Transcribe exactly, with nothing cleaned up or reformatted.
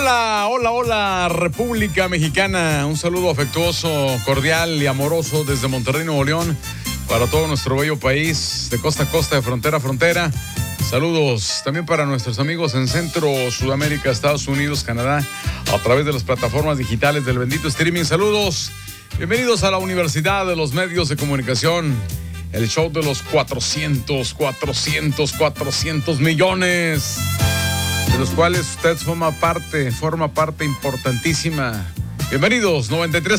Hola, hola, hola, República Mexicana. Un saludo afectuoso, cordial y amoroso desde Monterrey, Nuevo León, para todo nuestro bello país, de costa a costa, de frontera a frontera. Saludos también para nuestros amigos en Centro, Sudamérica, Estados Unidos, Canadá, a través de las plataformas digitales del bendito streaming. Saludos, bienvenidos a la Universidad de los Medios de Comunicación, el show de los cuatrocientos, cuatrocientos, cuatrocientos millones, de los cuales usted forma parte, forma parte importantísima. Bienvenidos, noventa y tres